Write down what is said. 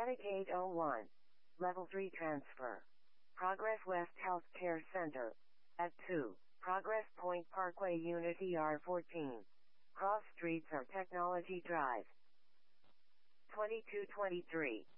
Attic 801. Level 3 transfer. Progress West Healthcare Center. At 2. Progress Point Parkway Unit ER14. Cross Streets or Technology Drive. 2223.